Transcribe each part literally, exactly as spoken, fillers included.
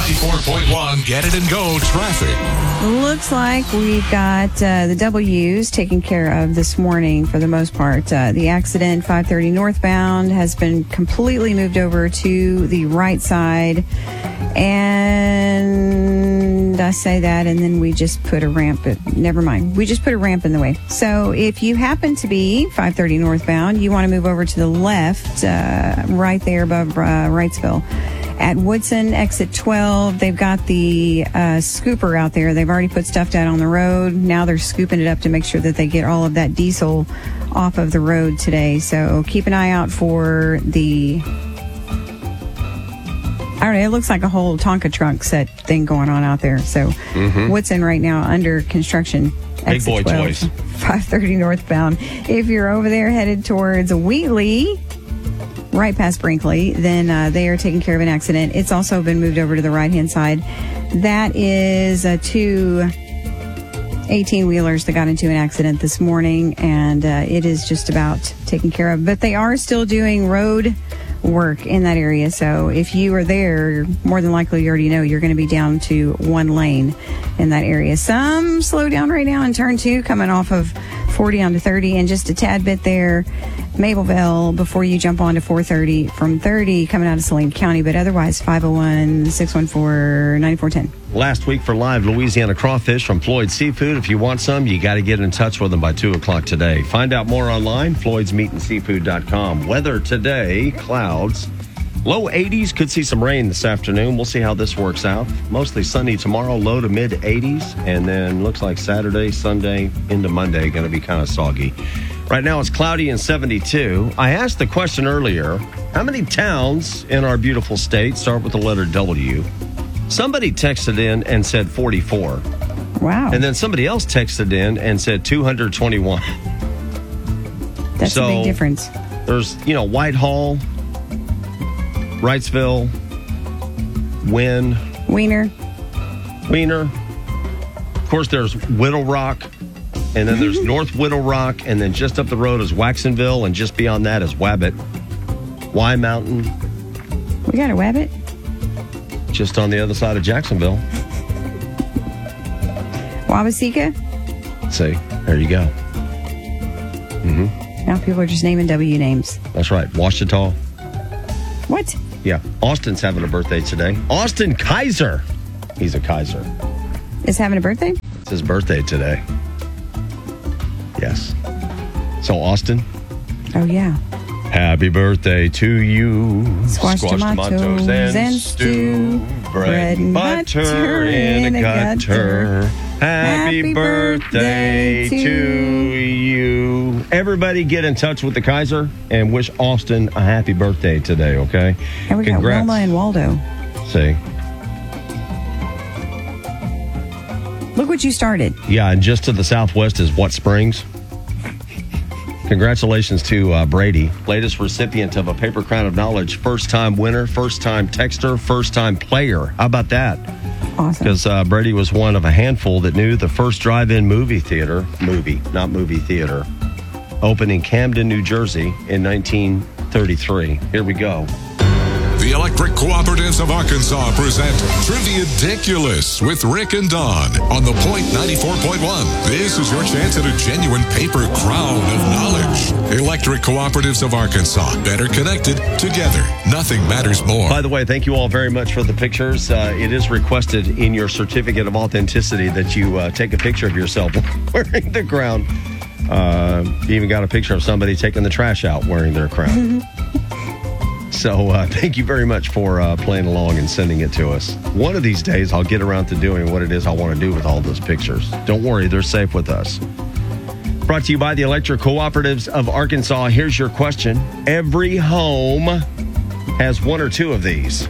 ninety-four point one Get It and Go traffic. Looks like we've got uh, the W's taken care of this morning for the most part. Uh, the accident, five thirty northbound, has been completely moved over to the right side. And I say that, and then we just put a ramp, but never mind. We just put a ramp in the way. So if you happen to be five thirty northbound, you want to move over to the left, uh, right there above uh, Wrightsville. At Woodson, exit twelve, they've got the uh, scooper out there. They've already put stuff down on the road. Now they're scooping it up to make sure that they get all of that diesel off of the road today. So keep an eye out for the... I don't know, it looks like a whole Tonka trunk set thing going on out there. So Mm-hmm. Woodson right now under construction. Big boy toys. five thirty northbound. If you're over there headed towards Wheatley, right past Brinkley, then uh, they are taking care of an accident. It's also been moved over to the right-hand side. That is uh, two eighteen-wheelers that got into an accident this morning, and uh, it is just about taken care of. But they are still doing road work in that area, so if you are there, more than likely you already know you're going to be down to one lane in that area. Some slow down right now in turn two, coming off of forty onto thirty, and just a tad bit there Mableville before you jump on to four thirty from thirty coming out of Saline County, but otherwise five oh one, six one four, nine four one oh. Last week for live Louisiana crawfish from Floyd Seafood. If you want some, you got to get in touch with them by two o'clock today. Find out more online, floyds meat and seafood dot com. Weather today, clouds. Low eighties, could see some rain this afternoon. We'll see how this works out. Mostly sunny tomorrow, low to mid eighties. And then looks like Saturday, Sunday, into Monday, going to be kind of soggy. Right now it's cloudy and seventy-two. I asked the question earlier, how many towns in our beautiful state start with the letter W? Somebody texted in and said forty-four. Wow. And then somebody else texted in and said two hundred twenty-one. That's so a big difference. There's, you know, Whitehall, Wrightsville, Wynn, Wiener. Wiener. Of course, there's Whittle Rock, and then there's North Whittle Rock, and then just up the road is Waxonville, and just beyond that is Wabbit, Y Mountain. We got a Wabbit? Just on the other side of Jacksonville. Wabaseka? See, there you go. Mm-hmm. Now people are just naming W names. That's right, Ouachita. What? Yeah, Austin's having a birthday today. Austin Kaiser. He's a Kaiser. Is having a birthday? It's his birthday today. Yes. So, Austin. Oh, yeah. Happy birthday to you. Squash, tomatoes, and stew. Bread and butter in a gutter. Happy, Happy birthday, birthday to you. Everybody get in touch with the Kaiser and wish Austin a happy birthday today, okay? And we Congrats. got Wilma and Waldo. See? Look what you started. Yeah, and just to the southwest is What Springs. Congratulations to uh, Brady, latest recipient of a Paper Crown of Knowledge, first-time winner, first-time texter, first-time player. How about that? Awesome. Because uh, Brady was one of a handful that knew the first drive-in movie theater, movie, not movie theater, opened in Camden, New Jersey in nineteen thirty-three. Here we go. The Electric Cooperatives of Arkansas present Trivia-diculous with Rick and Dawn on the Point ninety-four point one. This is your chance at a genuine paper crown of knowledge. Electric Cooperatives of Arkansas. Better connected, together. Nothing matters more. By the way, thank you all very much for the pictures. Uh, it is requested in your certificate of authenticity that you uh, take a picture of yourself wearing the crown. Uh, you even got a picture of somebody taking the trash out wearing their crown. So uh, thank you very much for uh, playing along and sending it to us. One of these days, I'll get around to doing what it is I want to do with all those pictures. Don't worry, they're safe with us. Brought to you by the Electric Cooperatives of Arkansas. Here's your question. Every home has one or two of these.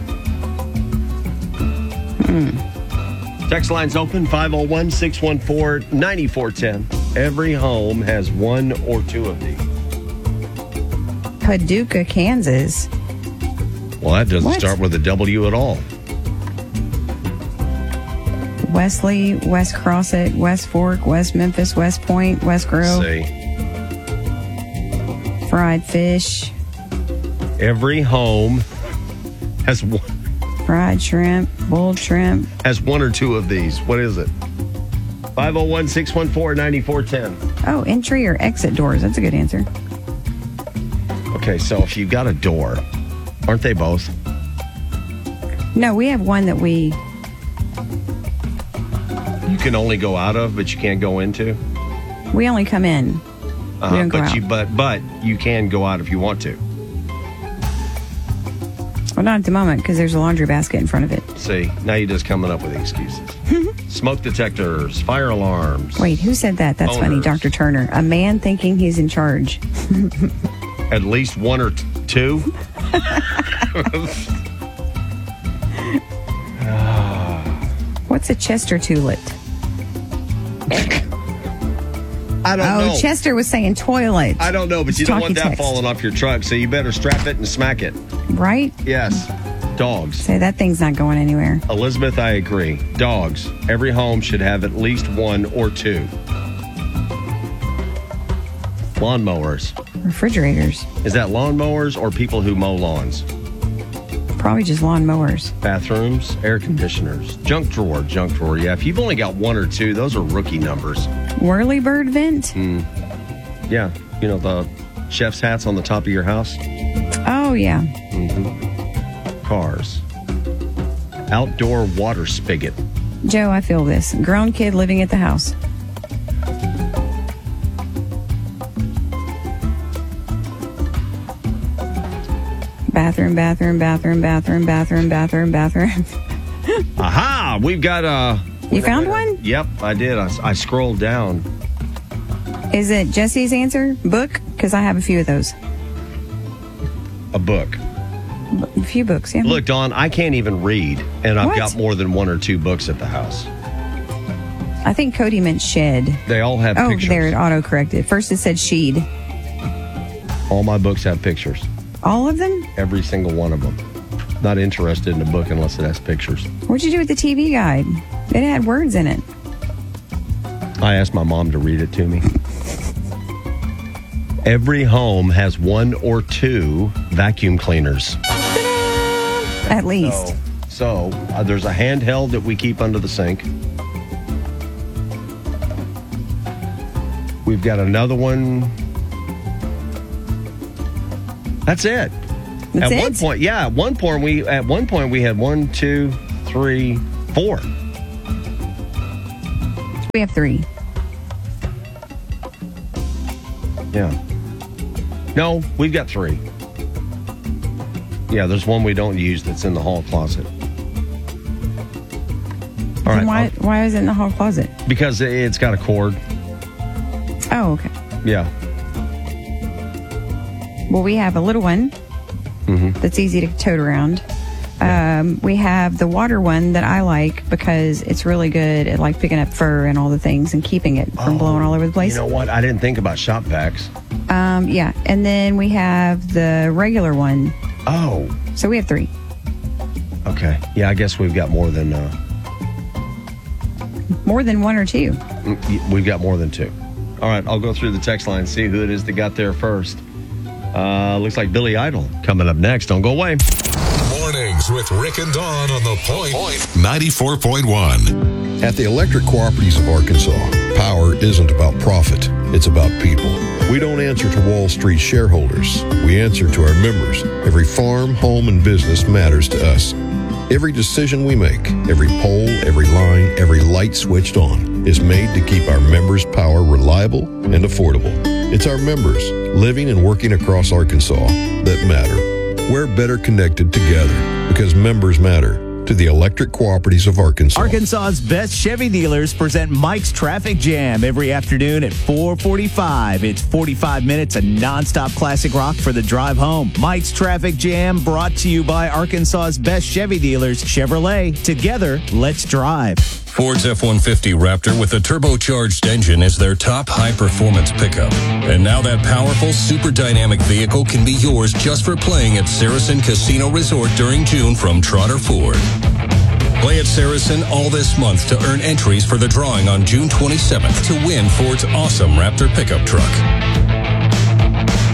Hmm. Text line's open, five oh one, six one four, nine four one oh. Every home has one or two of these. Paducah, Kansas. Well, that doesn't What? start with a W at all. Wesley, West Crossett, West Fork, West Memphis, West Point, West Grove. See, Fried fish. every home has one. Fried shrimp, boiled shrimp. Has one or two of these. What is it? five oh one, six one four, nine four one zero. Oh, entry or exit doors. That's a good answer. Okay, so if you've got a door, aren't they both? No, we have one that we... You can only go out of, but you can't go into? We only come in. Uh, we don't go but out. you but but you can go out if you want to. Well, not at the moment because there's a laundry basket in front of it. See, now you're just coming up with excuses. Smoke detectors, fire alarms. Wait, who said that? That's funny. Owners. Doctor Turner. A man thinking he's in charge. At least one or t- two. What's a Chester toolet? I don't Oh, know. Chester was saying toilet. I don't know, but It's you don't want talkie that text. falling off your truck, so you better strap it and smack it. Right? Yes. Dogs. Say that thing's not going anywhere. Elizabeth, I agree. Dogs. Every home should have at least one or two. Lawnmowers. Refrigerators. Is that lawnmowers or people who mow lawns? Probably just lawn mowers. Bathrooms, air conditioners, junk drawer, junk drawer. Yeah, if you've only got one or two, those are rookie numbers. Whirlybird vent? Yeah, you know, the chef's hats on the top of your house. Oh, yeah. Cars. Outdoor water spigot. Joe, I feel this. Grown kid living at the house. Bathroom, bathroom, bathroom, bathroom, bathroom, bathroom, bathroom. Aha! We've got a... You found one? Yep, I did. I, I scrolled down. Is it Jesse's answer? Book? Because I have a few of those. A book. A few books, yeah. Look, Dawn, I can't even read, and I've What? got more than one or two books at the house. I think Cody meant shed. They all have Oh, pictures. there, it auto-corrected. First it said sheed. All my books have pictures. All of them? Every single one of them. Not interested in a book unless it has pictures. What'd you do with the T V guide? It had words in it. I asked my mom to read it to me. Every home has one or two vacuum cleaners. At least. So, so uh, there's a handheld that we keep under the sink. We've got another one. That's it. That's at it? one point, yeah, at one point we at one point we had one, two, three, four. We have three. Yeah. No, we've got three. Yeah, there's one we don't use that's in the hall closet. All right. Then why, I'll- why is it in the hall closet? because it's got a cord. Oh, okay. Yeah. Well, we have a little one that's easy to tote around. Um, we have the water one that I like because it's really good at like picking up fur and all the things and keeping it from blowing all over the place. You know what? I didn't think about shop vacs. Um, yeah, and then we have the regular one. Oh, So we have three. okay. Yeah, I guess we've got more than uh, More than one or two. we've got more than two. All right, I'll go through the text line, see who it is that got there first. Uh, looks like Billy Idol coming up next. Don't go away. Mornings with Rick and Dawn on the Point ninety-four point one. At the Electric Cooperatives of Arkansas, power isn't about profit, it's about people. We don't answer to Wall Street shareholders. We answer to our members. Every farm, home, and business matters to us. Every decision we make, every pole, every line, every light switched on is made to keep our members' power reliable and affordable. It's our members, living and working across Arkansas, that matter. We're better connected together because members matter. To the Electric Cooperatives of Arkansas. Arkansas's best Chevy dealers present Mike's Traffic Jam every afternoon at four forty-five. It's forty-five minutes of nonstop classic rock for the drive home. Mike's Traffic Jam brought to you by Arkansas's best Chevy dealers, Chevrolet. Together, let's drive. Ford's F one fifty Raptor with a turbocharged engine is their top high-performance pickup. And now that powerful, super dynamic vehicle can be yours just for playing at Saracen Casino Resort during June from Trotter Ford. Play at Saracen all this month to earn entries for the drawing on June twenty-seventh to win Ford's awesome Raptor pickup truck.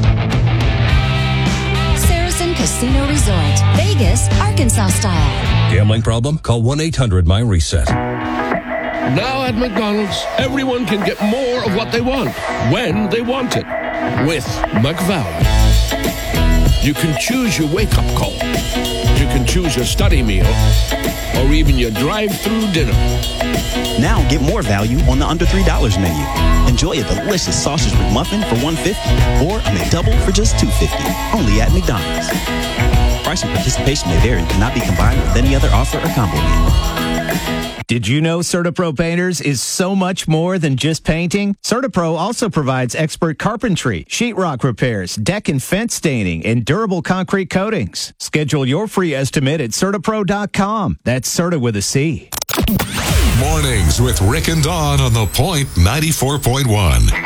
Saracen Casino Resort, Vegas, Arkansas style. Gambling problem? Call one eight hundred my reset. Now at McDonald's, everyone can get more of what they want, when they want it, with McValue. You can choose your wake-up call. You can choose your study meal, or even your drive-through dinner. Now get more value on the under three dollars menu. Enjoy a delicious sausage McMuffin for one dollar fifty or a McDouble for just two dollars fifty. Only at McDonald's. Price and participation may vary and cannot be combined with any other offer or combo meal. Did you know CertaPro Painters is so much more than just painting? CertaPro also provides expert carpentry, sheetrock repairs, deck and fence staining, and durable concrete coatings. Schedule your free estimate at Certapro dot com. That's Certa with a C. Mornings with Rick and Dawn on The Point ninety-four point one.